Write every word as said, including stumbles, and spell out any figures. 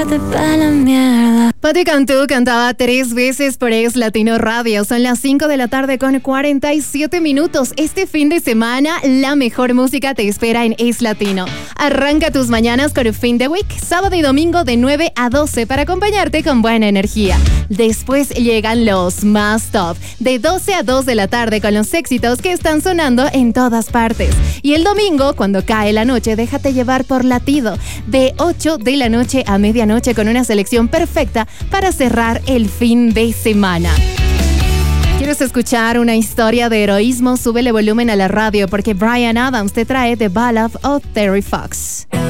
vete pa' la mierda. Patti Cantú cantaba tres veces por Es Latino Radio. Son las cinco de la tarde con cuarenta y siete minutos. Este fin de semana, la mejor música te espera en Es Latino. Arranca tus mañanas con Fin de Week, sábado y domingo de nueve a doce para acompañarte con buena energía. Después llegan los más top, de doce a dos de la tarde con los éxitos que están sonando en todas partes. Y el domingo, cuando cae la noche, déjate llevar por Latido, de ocho de la noche a medianoche con una selección perfecta para cerrar el fin de semana. ¿Quieres escuchar una historia de heroísmo? Súbele volumen a la radio porque Bryan Adams te trae The Ballad of Terry Fox.